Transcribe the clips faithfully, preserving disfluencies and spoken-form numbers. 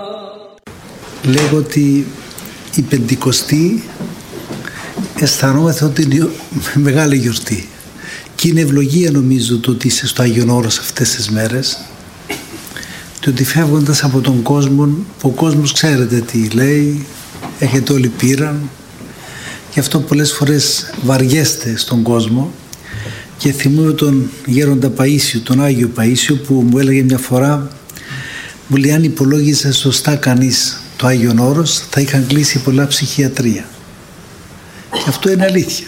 Λέγω ότι η Πεντηκοστή αισθανόμαστε ότι είναι μεγάλη γιορτή και είναι ευλογία νομίζω το ότι είσαι στο Άγιον Όρος αυτές τις μέρες, το ότι φεύγοντας από τον κόσμο, που ο κόσμος ξέρετε τι λέει, έχετε όλοι πείραν, γι' αυτό πολλές φορές βαριέστε στον κόσμο. Και θυμούμαι τον γέροντα Παΐσιο, τον Άγιο Παΐσιο, που μου έλεγε μια φορά, μου λέει, αν υπολόγιζε σωστά κανείς το Άγιον Όρος θα είχαν κλείσει πολλά ψυχιατρία. Και αυτό είναι αλήθεια.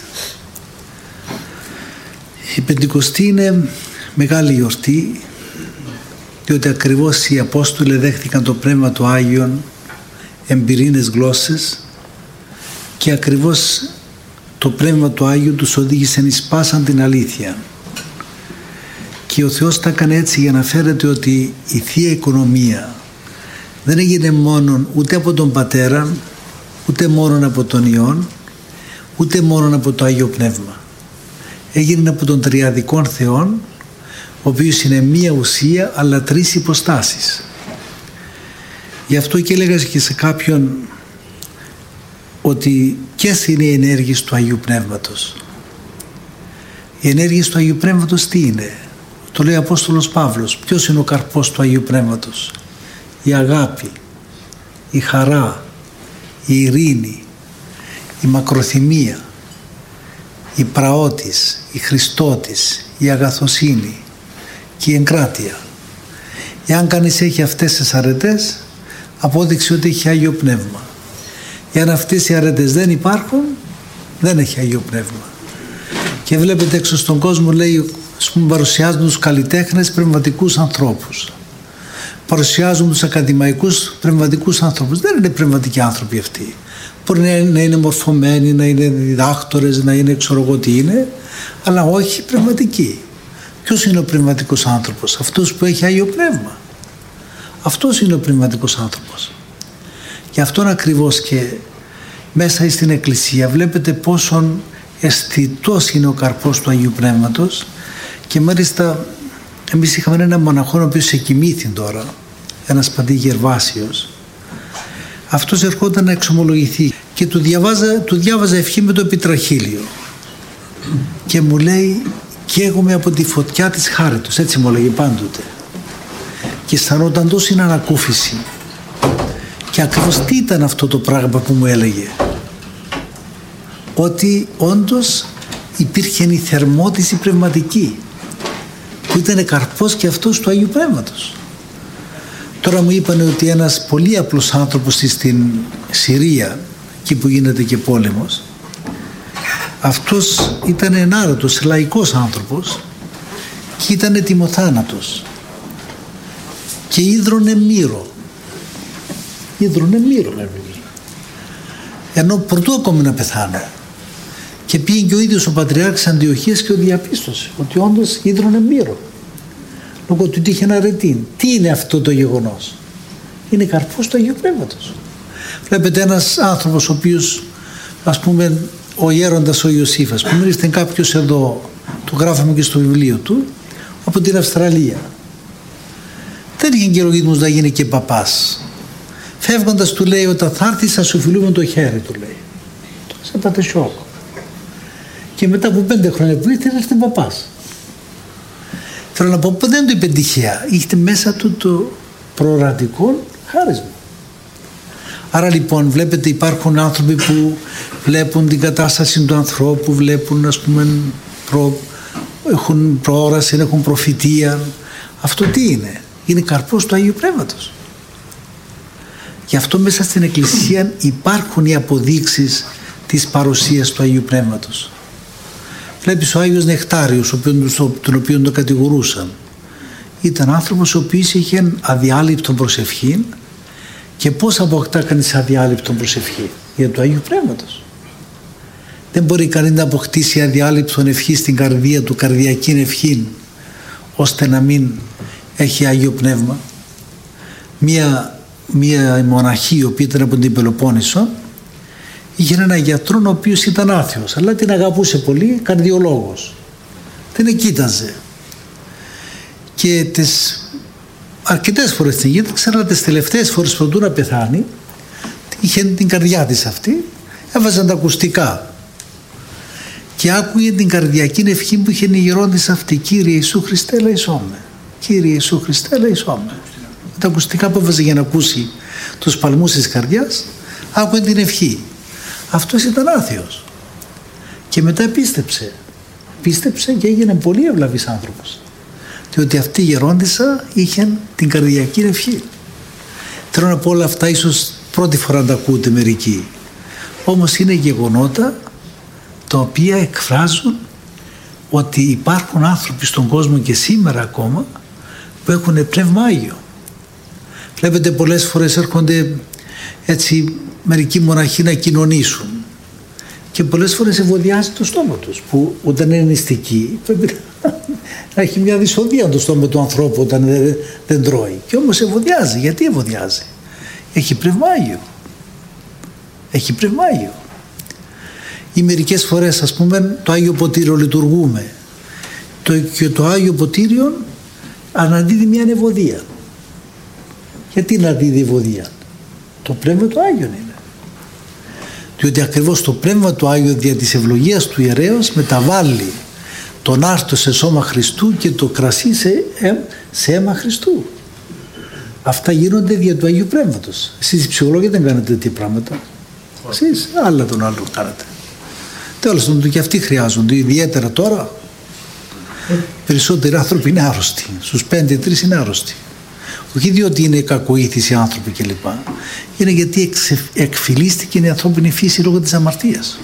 Η Πεντηκοστή είναι μεγάλη γιορτή, διότι ακριβώς οι Απόστολοι δέχτηκαν το Πνεύμα του Άγιον εμπειρίνες γλώσσες και ακριβώς το Πνεύμα του Άγιου τους οδήγησε εις πάσαν την αλήθεια. Και ο Θεός τα έκανε έτσι για να φέρετε ότι η Θεία Οικονομία δεν έγινε μόνο ούτε από τον Πατέρα, ούτε μόνο από τον Υιόν, ούτε μόνο από το Άγιο Πνεύμα. Έγινε από τον Τριαδικών Θεόν, ο οποίος είναι μία ουσία αλλά τρεις υποστάσεις. Γι' αυτό και έλεγα και σε κάποιον ότι ποιες είναι οι ενέργειες του Αγίου Πνεύματος. Οι ενέργειες του Αγίου Πνεύματος τι είναι? Το λέει ο Απόστολος Παύλος. Ποιος είναι ο καρπός του Αγίου Πνεύματος? Η αγάπη, η χαρά, η ειρήνη, η μακροθυμία, η πραότης, η χριστότης, η αγαθοσύνη και η εγκράτεια. Εάν κανείς έχει αυτές τις αρετές, απόδειξε ότι έχει Άγιο Πνεύμα. Εάν αυτές οι αρετές δεν υπάρχουν, δεν έχει Άγιο Πνεύμα. Και βλέπετε έξω στον κόσμο, λέει, ας πούμε, παρουσιάζουν τους καλλιτέχνες πνευματικούς ανθρώπους. Παρουσιάζουν τους ακαδημαϊκούς πνευματικούς ανθρώπους. Δεν είναι πνευματικοί άνθρωποι αυτοί. Μπορεί να είναι μορφωμένοι, να είναι διδάκτορες, να είναι ξέρω εγώ τι είναι, αλλά όχι πνευματικοί. Ποιος είναι ο πνευματικός άνθρωπος? Αυτός που έχει Άγιο Πνεύμα. Αυτός είναι ο πνευματικός άνθρωπος. Γι' αυτόν ακριβώς και μέσα στην Εκκλησία βλέπετε πόσον αισθητός είναι ο καρπός του Αγίου Πνεύματος. Και μάλιστα εμείς είχαμε έναν μοναχό ο οποίος εκοιμήθη τώρα, ένας παντή Γερβάσιος. Αυτός ερχόταν να εξομολογηθεί και του διαβάζα, του διάβαζα ευχή με το επιτραχύλιο και μου λέει, καίγομαι από τη φωτιά της χάριτος, έτσι μου έλεγε πάντοτε, και αισθανόταν τόση ανακούφιση. Και ακριβώς τι ήταν αυτό το πράγμα που μου έλεγε? Ότι όντως υπήρχε η θερμότηση πνευματική που ήταν καρπός και αυτός του Αγίου Πνεύματος. Τώρα μου είπαν ότι ένας πολύ απλός άνθρωπος στην Συρία, εκεί που γίνεται και πόλεμος, αυτός ήταν ενάρετος, λαϊκός άνθρωπος και ήταν ετοιμοθάνατος και ίδρωνε μύρο. Ίδρωνε μύρο. Ενώ πρωτού ακόμη να πεθάνω. Και πήγε και ο ίδιος ο Πατριάρχης Αντιοχίας και ο διαπίστωσε ότι όντως ίδρωνε μύρο. Λόγω του ότι είχε ένα αρετήν. Τι είναι αυτό το γεγονός? Είναι καρπός του Αγίου Πνεύματος. Βλέπετε ένας άνθρωπος ο οποίος, ας πούμε, ο γέροντας ο Ιωσήφας, που μίλησε κάποιος εδώ, το γράφαμε και στο βιβλίο του, από την Αυστραλία. Δεν είχε καιρογισμούς να γίνει και παπάς. Φεύγοντας του λέει, όταν θα έρθεις θα σου φιλούμε το χέρι, του λέει. Σαν τα τεσσόκ. Και μετά από πέντε χρόνια που ήρθε, ήρθε παπάς. Θέλω να πω που δεν το είπε τυχαία. Είχε μέσα του το προορατικό χάρισμα. Άρα λοιπόν βλέπετε υπάρχουν άνθρωποι που βλέπουν την κατάσταση του ανθρώπου, βλέπουν ας πούμε προ, έχουν προόραση, έχουν προφητεία. Αυτό τι είναι? Είναι καρπός του Αγίου Πνεύματος. Γι' αυτό μέσα στην Εκκλησία υπάρχουν οι αποδείξεις της παρουσίας του Αγίου Πνεύματος. Βλέπεις ο Άγιος Νεκτάριος, τον οποίο τον κατηγορούσαν. Ήταν άνθρωπος ο οποίος είχε αδιάλειπτον προσευχή. Και πώς αποκτά κανείς αδιάλειπτον προσευχή? Για το Άγιο Πνεύματος. Δεν μπορεί κανείς να αποκτήσει αδιάλειπτον ευχή στην καρδία του, καρδιακή ευχή, ώστε να μην έχει Άγιο Πνεύμα. Μία, μία μοναχή, η οποία ήταν από την Πελοπόννησο, είχε έναν γιατρό ο οποίος ήταν άθεος, αλλά την αγαπούσε πολύ, καρδιολόγος. Δεν κοίταζε. Και της αρκετές φορές την γίνεται, ξέρω τις τελευταίες φορές πρωτού να πεθάνει, είχε την καρδιά της αυτή, έβαζαν τα ακουστικά και άκουγε την καρδιακή ευχή που είχε η γερόντισσα αυτή, Κύριε Ιησού Χριστέ ελέησόν με, Κύριε Ιησού Χριστέ ελέησόν με. Τα ακουστικά που έβαζε για να ακούσει τους παλμούς της καρδιάς, άκουγε την ευχή. Αυτός ήταν άθεος και μετά πίστεψε. Πίστεψε και έγινε πολύ ευλαβής άνθρωπος, διότι αυτή η γερόντισσα είχε την καρδιακή ευχή. Θέλω να πω, όλα αυτά ίσως πρώτη φορά να τα ακούτε μερικοί, όμως είναι γεγονότα τα οποία εκφράζουν ότι υπάρχουν άνθρωποι στον κόσμο και σήμερα ακόμα που έχουν πνεύμα Άγιο. Βλέπετε, πολλές φορές έρχονται έτσι μερικοί μοναχοί να κοινωνήσουν και πολλές φορές ευωδιάζει το στόμα τους, που όταν είναι νηστικοί πρέπει να έχει μια δυσοδεία το στόμα του ανθρώπου όταν δεν, δεν τρώει, και όμως ευωδιάζει. Γιατί ευωδιάζει? Έχει πνεύμα Άγιο. Έχει πνεύμα Άγιο. Ή μερικές φορές, ας πούμε, το Άγιο Ποτήριο λειτουργούμε το, και το Άγιο Ποτήριο αναδίδει μια ευωδία. Γιατί να δίδει ευωδία? Το πνεύμα του Άγιον είναι. Διότι ακριβώς το πνεύμα του Άγιου δια της ευλογίας του ιερέως μεταβάλλει τον άρτο σε σώμα Χριστού και το κρασί σε, σε αίμα Χριστού. Αυτά γίνονται δια του Αγίου Πνεύματος. Εσείς οι ψυχολόγοι δεν κάνετε τέτοια πράγματα. Εσείς άλλα τον άλλο κάνετε. Τέλος πάντων, και αυτοί χρειάζονται. Ιδιαίτερα τώρα περισσότεροι άνθρωποι είναι άρρωστοι. Στους πέντε τρεις είναι άρρωστοι. Όχι διότι είναι κακοήθης οι άνθρωποι κλπ. Είναι γιατί εκφυλίστηκε η ανθρώπινη φύση λόγω της αμαρτίας.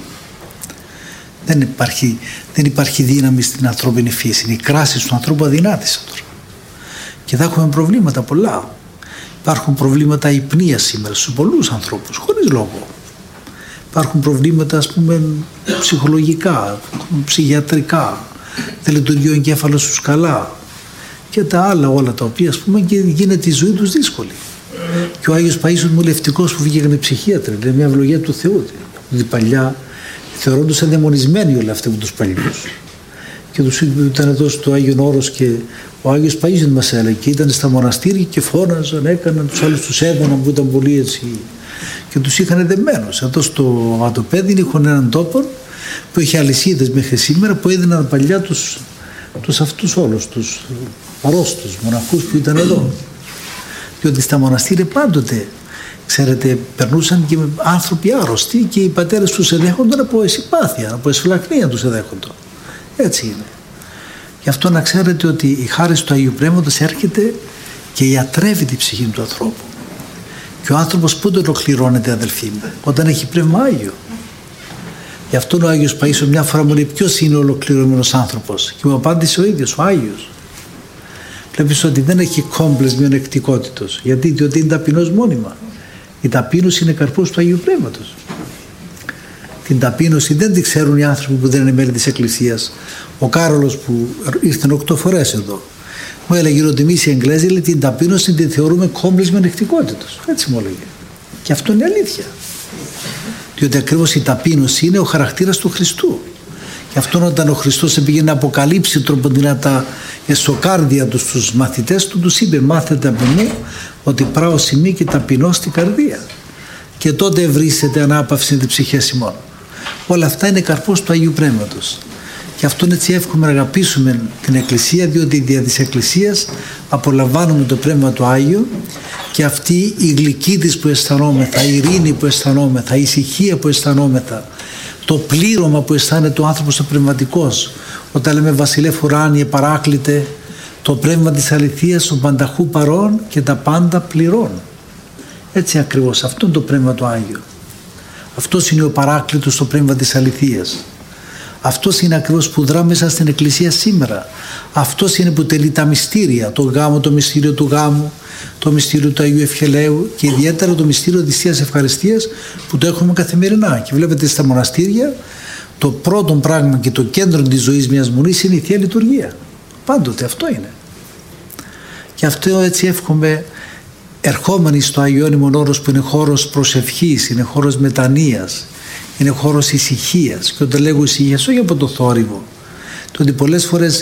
Δεν υπάρχει, δεν υπάρχει δύναμη στην ανθρώπινη φύση. Η κράση του ανθρώπου αδυνάτησε τώρα. Και θα έχουμε προβλήματα πολλά. Υπάρχουν προβλήματα υπνίας σήμερα στους πολλούς ανθρώπους, χωρίς λόγο. Υπάρχουν προβλήματα, ας πούμε, ψυχολογικά, ψυχιατρικά. Δεν λειτουργεί ο εγκέφαλος τους καλά. Και τα άλλα όλα τα οποία, ας πούμε, και γίνεται η ζωή τους δύσκολη. Και ο Άγιος Παΐσιος Μουλευτικός που βγήκαν οι ψυχίατροι, είναι μια ευλογία του Θεού. Δηλαδή παλιά θεωρούνταν δαιμονισμένοι όλοι αυτοί από τους παλιούς. Και τους ήταν εδώ στο Άγιον Όρος και ο Άγιος Παΐσιος μας έλεγε, και ήταν στα μοναστήρια και φώναζαν, έκαναν, τους άλλους τους έδαιναν που ήταν πολύ έτσι και τους είχαν δεμένους. Εδώ στο Ατοπέδι είχαν έναν τόπο που είχε αλυσίδες μέχρι σήμερα που έδιναν παλιά τους, τους αυτούς όλους τους αρρώστους μοναχούς που ήταν εδώ. Διότι στα μοναστήρια πάντοτε, ξέρετε, περνούσαν και άνθρωποι άρρωστοι και οι πατέρες τους εδέχονταν από συμπάθεια, από εσφυλακνία τους εδέχονταν. Έτσι είναι. Γι' αυτό να ξέρετε ότι η χάρη του Αγίου Πνεύματος έρχεται και ιατρεύει την ψυχή του ανθρώπου. Και ο άνθρωπος πότε ολοκληρώνεται, αδελφοί μου? Όταν έχει πνεύμα Άγιο. Γι' αυτό ο Άγιος Παΐσιος μια φορά μου λέει, ποιος είναι ο ολοκληρωμένος άνθρωπος? Και μου απάντησε ο ίδιος, ο Άγιος. Βλέπεις ότι δεν έχει κόμπλες μειονεκτικότητος. Γιατί? Διότι είναι ταπεινός μόνιμα. Η ταπείνωση είναι καρπός του Αγίου Πνεύματος. Την ταπείνωση δεν τη ξέρουν οι άνθρωποι που δεν είναι μέλη της Εκκλησίας. Ο Κάρολος που ήρθε οκτώ φορές εδώ μου έλεγε ότι εμείς οι Εγγλέζοι, λέει, την ταπείνωση την θεωρούμε κόμπλες μειονεκτικότητος. Έτσι μου έλεγε. Και αυτό είναι αλήθεια. Διότι ακριβώς η ταπείνωση είναι ο χαρακτήρας του Χριστού. Γι' αυτό όταν ο Χριστός πήγε να αποκαλύψει τροποντινά εσωκάρδια του στους μαθητές του, τους είπε, μάθετε από μου ότι πράω σημεί και ταπεινώ στην καρδία. Και τότε ευρύσσεται ανάπαυση της ψυχής ημών. Όλα αυτά είναι καρπός του Αγίου Πνεύματος. Και αυτόν έτσι εύχομαι να αγαπήσουμε την Εκκλησία, διότι δια της Εκκλησίας απολαμβάνουμε το Πνεύμα του Άγιο και αυτή η γλυκή της που αισθανόμεθα, η ειρήνη που αισθανόμεθα, η ησυχία που αισθανόμεθα, το πλήρωμα που αισθάνεται ο άνθρωπος ο πνευματικός, όταν λέμε βασιλεύ ουράνιε παράκλητε, το πνεύμα της αληθείας ο πανταχού παρών και τα πάντα πληρών. Έτσι ακριβώς, αυτό είναι το Πνεύμα του Άγιο. Αυτός είναι ο παράκλητος στο πνεύμα της αληθείας. Αυτός είναι ακριβώς που δρά μέσα στην Εκκλησία σήμερα. Αυτός είναι που τελεί τα μυστήρια, το γάμο, το μυστήριο του γάμου, το μυστήριο του Αγίου Ευχελαίου και ιδιαίτερα το μυστήριο της Θείας Ευχαριστίας που το έχουμε καθημερινά. Και βλέπετε στα μοναστήρια το πρώτο πράγμα και το κέντρο της ζωής μιας μονής είναι η Θεία Λειτουργία. Πάντοτε αυτό είναι. Και αυτό έτσι εύχομαι, ερχόμενοι στο Αγιώνυμον Όρος που είναι χώρος προσευχής, είναι χώρος μετανοίας, είναι χώρος ησυχίας. Και όταν λέγω ησυχίας, όχι από το θόρυβο, το ότι πολλές φορές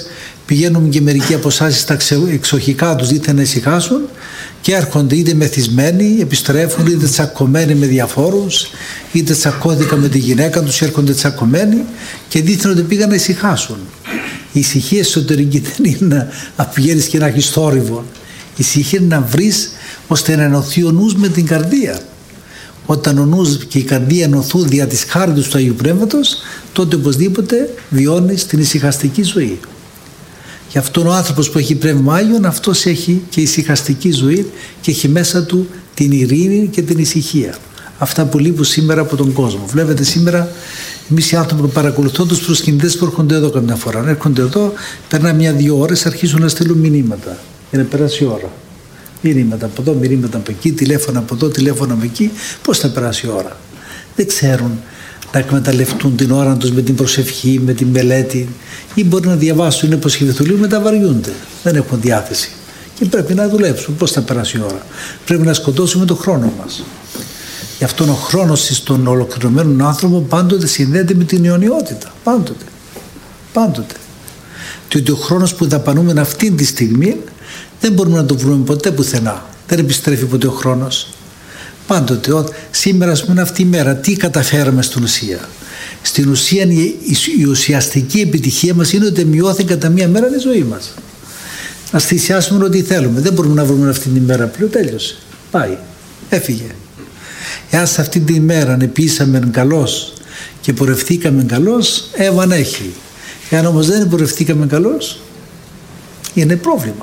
Πηγαίνουν και μερικοί από εσάς στα εξοχικά τους δίθεν να ησυχάσουν και έρχονται είτε μεθυσμένοι, επιστρέφουν, είτε τσακωμένοι με διαφόρους, είτε τσακώθηκαν με τη γυναίκα τους, έρχονται τσακωμένοι και δίθεν ότι πήγαν να ησυχάσουν. Η ησυχία εσωτερική δεν είναι να πηγαίνεις και να έχεις θόρυβο. Η ησυχία είναι να βρεις ώστε να ενωθεί ο νους με την καρδία. Όταν ο νους και η καρδία ενωθούν δια της χάριτος του Αγίου Πνεύματος, τότε οπωσδήποτε βιώνεις την ησυχαστική ζωή. Γι' αυτόν ο άνθρωπος που έχει πνεύμα Άγιον, αυτός έχει και ησυχαστική ζωή και έχει μέσα του την ειρήνη και την ησυχία. Αυτά που λείπουν σήμερα από τον κόσμο. Βλέπετε σήμερα εμείς οι άνθρωποι που παρακολουθούν τους προσκυνητές που έρχονται εδώ καμιά φορά. Αν έρχονται εδώ, περνά μια-δύο ώρες, αρχίζουν να στείλουν μηνύματα για να περάσει η ώρα. Μηνύματα από εδώ, μηνύματα από εκεί, τηλέφωνα από εδώ, τηλέφωνα από εκεί. Πώς θα περάσει η ώρα? Δεν ξέρουν να εκμεταλλευτούν την ώρα τους με την προσευχή, με την μελέτη, ή μπορεί να διαβάσουν, είναι υποσχεθούν λίγο, μετά βαριούνται. Δεν έχουν διάθεση. Και πρέπει να δουλέψουν. Πώς θα περάσει η ώρα? Πρέπει να σκοτώσουμε τον χρόνο μας. Γι' αυτόν ο χρόνος των ολοκληρωμένων άνθρωπων πάντοτε συνδέεται με την αιωνιότητα. Πάντοτε. Πάντοτε. Διότι ο χρόνος που δαπανούμε αυτή τη στιγμή δεν μπορούμε να το βρούμε ποτέ πουθενά. Δεν επιστρέφει ποτέ ο χρόνος. Πάντοτε. Σήμερα, ας πούμε, αυτή η μέρα, τι καταφέραμε στην ουσία? Στην ουσία η ουσιαστική επιτυχία μας είναι ότι μειώθηκε κατά μία μέρα η ζωή μας. Να θυσιάσουμε ό,τι θέλουμε. Δεν μπορούμε να βρούμε αυτή τη μέρα πλέον. Τέλειωσε. Πάει. Έφυγε. Εάν σε αυτή τη μέρα ανεπίσαμε καλώς και πορευθήκαμε καλώς, έβαν έχει. Εάν όμως δεν πορευθήκαμε καλώς, είναι πρόβλημα.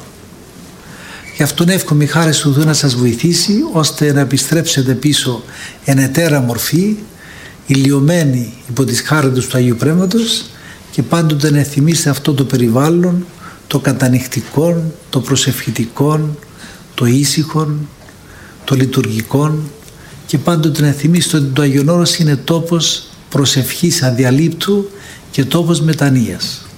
Γι' αυτόν εύχομαι η χάρη του Θεού να σας βοηθήσει ώστε να επιστρέψετε πίσω εν ετέρα μορφή, ηλιωμένοι υπό τις χάριτες του Αγίου Πνεύματος και πάντοτε να θυμίστε αυτό το περιβάλλον, το κατανυχτικό, το προσευχητικό, το ήσυχο, το λειτουργικό, και πάντοτε να θυμίστε ότι το Άγιον Όρος είναι τόπος προσευχής αδιαλείπτου και τόπος μετανοίας.